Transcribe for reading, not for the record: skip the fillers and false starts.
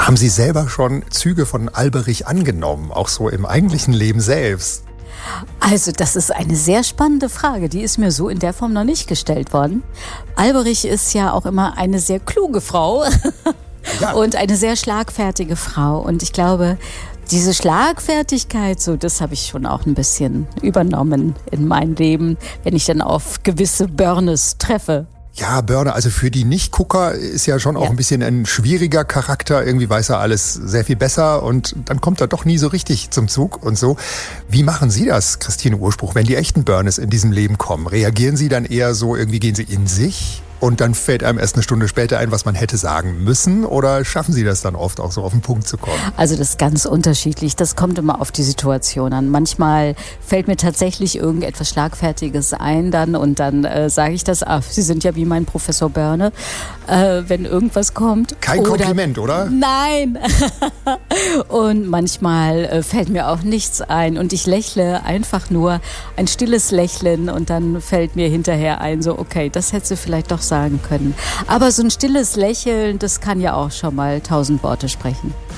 Haben Sie selber schon Züge von Alberich angenommen, auch so im eigentlichen Leben selbst? Also das ist eine sehr spannende Frage, die ist mir so in der Form noch nicht gestellt worden. Alberich ist ja auch immer eine sehr kluge Frau Ja. und eine sehr schlagfertige Frau. Und ich glaube, diese Schlagfertigkeit, so das habe ich schon auch ein bisschen übernommen in mein Leben, wenn ich dann auf gewisse Börnes treffe. Ja, Börner, also für die Nicht-Gucker ist ja schon auch ein bisschen ein schwieriger Charakter. Irgendwie weiß er alles sehr viel besser und dann kommt er doch nie so richtig zum Zug und so. Wie machen Sie das, Christine Urspruch, wenn die echten Börnes in diesem Leben kommen? Reagieren Sie dann eher so, irgendwie gehen Sie in sich und dann fällt einem erst eine Stunde später ein, was man hätte sagen müssen? Oder schaffen Sie das dann oft auch so auf den Punkt zu kommen? Also das ist ganz unterschiedlich. Das kommt immer auf die Situation an. Manchmal fällt mir tatsächlich irgendetwas Schlagfertiges ein dann und dann sage ich das, Sie sind ja wie mein Professor Börne, wenn irgendwas kommt. Kein Kompliment, oder? Nein. Und manchmal fällt mir auch nichts ein und ich lächle einfach nur ein stilles Lächeln und dann fällt mir hinterher ein, so okay, das hättest du vielleicht doch sagen können. Aber so ein stilles Lächeln, das kann ja auch schon mal 1000 Worte sprechen.